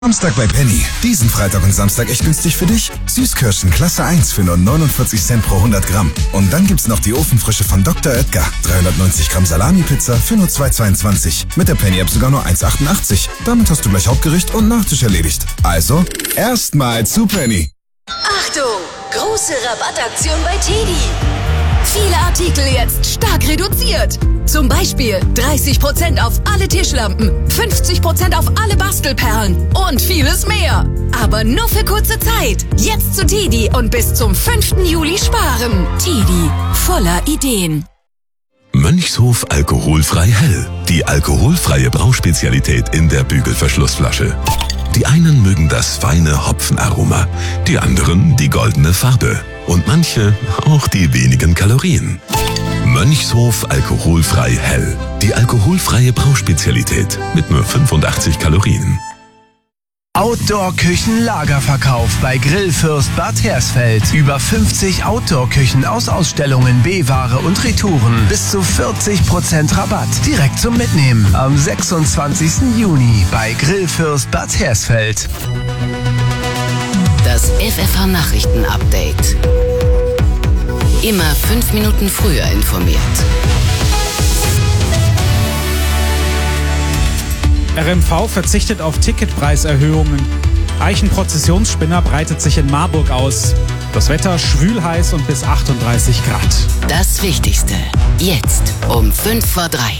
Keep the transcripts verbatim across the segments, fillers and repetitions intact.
Samstag bei Penny. Diesen Freitag und Samstag echt günstig für dich. Süßkirschen Klasse eins für nur neunundvierzig Cent pro hundert Gramm. Und dann gibt's noch die Ofenfrische von Doktor Oetker. dreihundertneunzig Gramm Salami-Pizza für nur zwei Euro zweiundzwanzig. Mit der Penny-App sogar nur eins Euro achtundachtzig. Damit hast du gleich Hauptgericht und Nachtisch erledigt. Also, erstmal zu Penny. Achtung! Große Rabattaktion bei Teddy. Viele Artikel jetzt stark reduziert. Zum Beispiel dreißig Prozent auf alle Tischlampen, fünfzig Prozent auf alle Bastelperlen und vieles mehr. Aber nur für kurze Zeit. Jetzt zu Teddy und bis zum fünften Juli sparen. Teddy, voller Ideen. Mönchshof alkoholfrei hell. Die alkoholfreie Brauspezialität in der Bügelverschlussflasche. Die einen mögen das feine Hopfenaroma, die anderen die goldene Farbe und manche auch die wenigen Kalorien. Mönchshof alkoholfrei hell. Die alkoholfreie Brauspezialität mit nur fünfundachtzig Kalorien. Outdoor-Küchen-Lagerverkauf bei Grillfürst Bad Hersfeld. Über fünfzig Outdoor-Küchen aus Ausstellungen, B-Ware und Retouren. Bis zu vierzig Prozent Rabatt. Direkt zum Mitnehmen. Am sechsundzwanzigsten Juni bei Grillfürst Bad Hersfeld. Das F F H-Nachrichten-Update. Immer fünf Minuten früher informiert. R M V verzichtet auf Ticketpreiserhöhungen. Eichenprozessionsspinner breitet sich in Marburg aus. Das Wetter schwül heiß und bis achtunddreißig Grad. Das Wichtigste. Jetzt um fünf vor drei.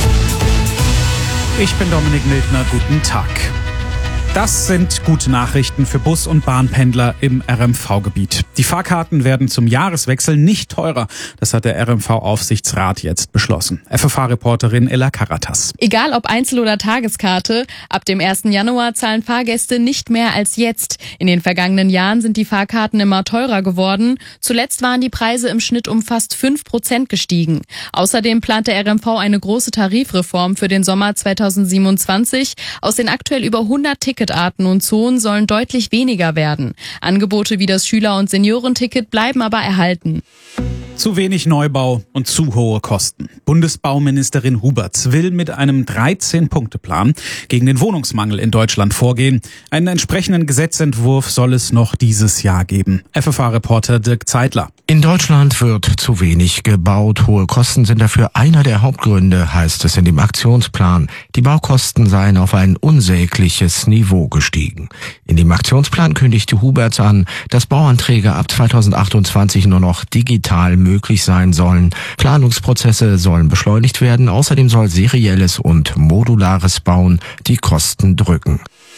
Ich bin Dominik Mildner. Guten Tag. Das sind gute Nachrichten für Bus- und Bahnpendler im R M V-Gebiet. Die Fahrkarten werden zum Jahreswechsel nicht teurer. Das hat der R M V-Aufsichtsrat jetzt beschlossen. F F H-Reporterin Ella Karatas. Egal ob Einzel- oder Tageskarte, ab dem ersten Januar zahlen Fahrgäste nicht mehr als jetzt. In den vergangenen Jahren sind die Fahrkarten immer teurer geworden. Zuletzt waren die Preise im Schnitt um fast fünf Prozent gestiegen. Außerdem plant der R M V eine große Tarifreform für den Sommer zweitausendsiebenundzwanzig. Aus den aktuell über hundert Tickets Ticketarten und Zonen sollen deutlich weniger werden. Angebote wie das Schüler- und Seniorenticket bleiben aber erhalten. Zu wenig Neubau und zu hohe Kosten. Bundesbauministerin Huberts will mit einem dreizehn-Punkte-Plan gegen den Wohnungsmangel in Deutschland vorgehen. Einen entsprechenden Gesetzentwurf soll es noch dieses Jahr geben. F F H-Reporter Dirk Zeitler. In Deutschland wird zu wenig gebaut. Hohe Kosten sind dafür einer der Hauptgründe, heißt es in dem Aktionsplan. Die Baukosten seien auf ein unsägliches Niveau gestiegen. In dem Aktionsplan kündigte Huberts an, dass Bauanträge ab zweitausendachtundzwanzig nur noch digital möglich sein sollen. Planungsprozesse sollen beschleunigt werden. Außerdem soll serielles und modulares Bauen die Kosten drücken.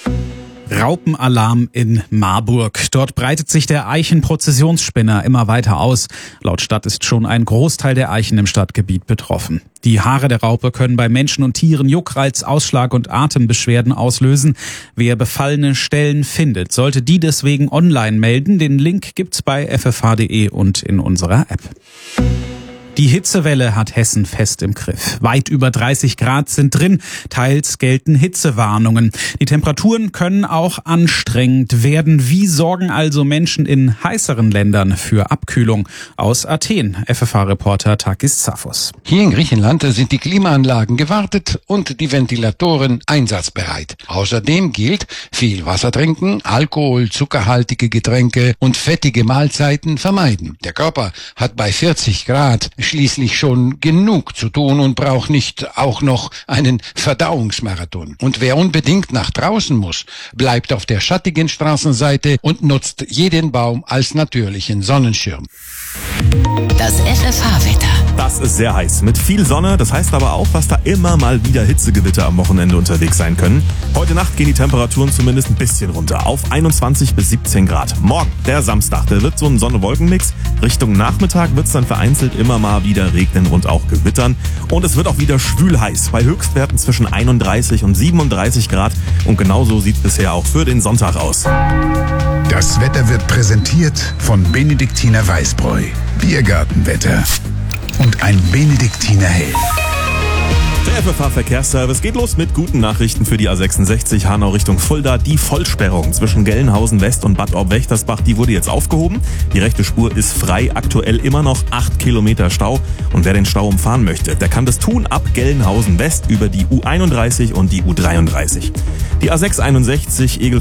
Raupenalarm in Marburg. Dort breitet sich der Eichenprozessionsspinner immer weiter aus. Laut Stadt ist schon ein Großteil der Eichen im Stadtgebiet betroffen. Die Haare der Raupe können bei Menschen und Tieren Juckreiz, Ausschlag und Atembeschwerden auslösen. Wer befallene Stellen findet, sollte die deswegen online melden. Den Link gibt's bei f f h punkt d e und in unserer App. Die Hitzewelle hat Hessen fest im Griff. Weit über dreißig Grad sind drin, teils gelten Hitzewarnungen. Die Temperaturen können auch anstrengend werden. Wie sorgen also Menschen in heißeren Ländern für Abkühlung? Aus Athen, F F H-Reporter Takis Zaphos. Hier in Griechenland sind die Klimaanlagen gewartet und die Ventilatoren einsatzbereit. Außerdem gilt, viel Wasser trinken, Alkohol, zuckerhaltige Getränke und fettige Mahlzeiten vermeiden. Der Körper hat bei vierzig Grad schließlich schon genug zu tun und braucht nicht auch noch einen Verdauungsmarathon. Und wer unbedingt nach draußen muss, bleibt auf der schattigen Straßenseite und nutzt jeden Baum als natürlichen Sonnenschirm. Das F F H-Wetter. Das ist sehr heiß, mit viel Sonne. Das heißt aber auch, dass da immer mal wieder Hitzegewitter am Wochenende unterwegs sein können. Heute Nacht gehen die Temperaturen zumindest ein bisschen runter, auf einundzwanzig bis siebzehn Grad. Morgen, der Samstag, der wird so ein Sonne-Wolken-Mix. Richtung Nachmittag wird es dann vereinzelt immer mal wieder regnen und auch gewittern. Und es wird auch wieder schwül heiß, bei Höchstwerten zwischen einunddreißig und siebenunddreißig Grad. Und genauso sieht es bisher auch für den Sonntag aus. Das Wetter wird präsentiert von Benediktiner Weißbräu. Biergartenwetter. Und ein Benediktiner Hell. Der F F H-Verkehrsservice geht los mit guten Nachrichten für die A sechsundsechzig Hanau Richtung Fulda. Die Vollsperrung zwischen Gelnhausen West und Bad Orb-Wächtersbach, die wurde jetzt aufgehoben. Die rechte Spur ist frei, aktuell immer noch acht Kilometer Stau. Und wer den Stau umfahren möchte, der kann das tun ab Gelnhausen West über die U einunddreißig und die U dreiunddreißig. Die A sechshunderteinundsechzig